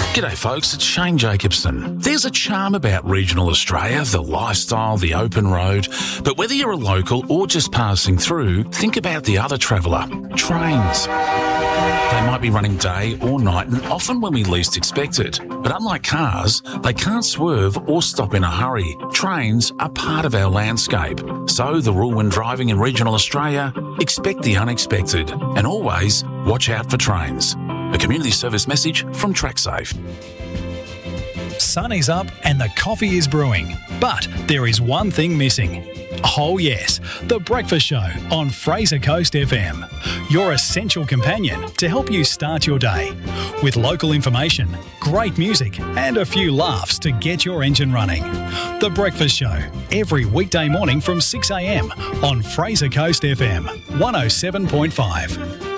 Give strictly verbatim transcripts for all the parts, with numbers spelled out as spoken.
G'day folks, it's Shane Jacobson. There's a charm about regional Australia, the lifestyle, the open road. But whether you're a local or just passing through, think about the other traveller, trains. They might be running day or night and often when we least expect it. But unlike cars, they can't swerve or stop in a hurry. Trains are part of our landscape. So the rule when driving in regional Australia, expect the unexpected and always watch out for trains. A community service message from TrackSafe. Sun is up and the coffee is brewing, but there is one thing missing. Oh yes, The Breakfast Show on Fraser Coast F M. Your essential companion to help you start your day. With local information, great music and a few laughs to get your engine running. The Breakfast Show, every weekday morning from six a m on Fraser Coast F M, one oh seven point five.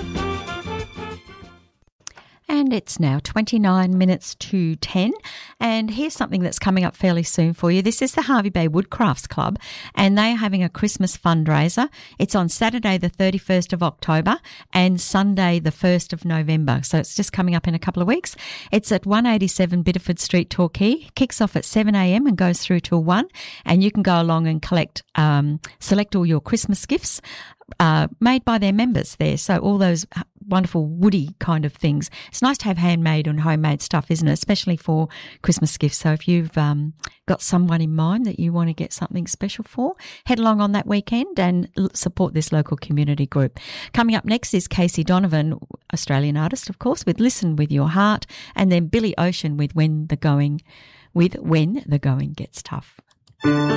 And it's now twenty-nine minutes to ten. And here's something that's coming up fairly soon for you. This is the Hervey Bay Woodcrafts Club, and they're having a Christmas fundraiser. It's on Saturday the thirty-first of October and Sunday the first of November. So it's just coming up in a couple of weeks. It's at one eighty-seven Biddeford Street, Torquay. Kicks off at seven a m and goes through till one. And you can go along and collect, um, select all your Christmas gifts uh, made by their members there. So all those wonderful woody kind of things. It's nice to have handmade and homemade stuff, isn't it? Especially for Christmas gifts. So if you've um, got someone in mind that you want to get something special for, head along on that weekend and l- support this local community group. Coming up next is Casey Donovan, Australian artist, of course, with Listen With Your Heart, and then Billy Ocean with When the Going, with When the Going Gets Tough.